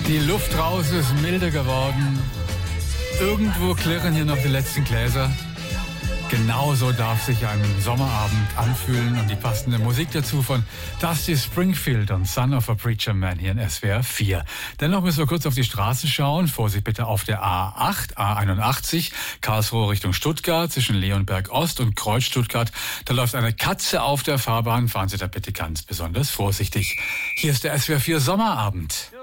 Die Luft raus ist milder geworden. Irgendwo klirren hier noch die letzten Gläser. Genauso darf sich ein Sommerabend anfühlen und die passende Musik dazu von Dusty Springfield und Son of a Preacher Man hier in SWR 4. Dennoch müssen wir kurz auf die Straße schauen. Vorsicht bitte auf der A8, A81, Karlsruhe Richtung Stuttgart, zwischen Leonberg Ost und Kreuz Stuttgart. Da läuft eine Katze auf der Fahrbahn. Fahren Sie da bitte ganz besonders vorsichtig. Hier ist der SWR 4 Sommerabend.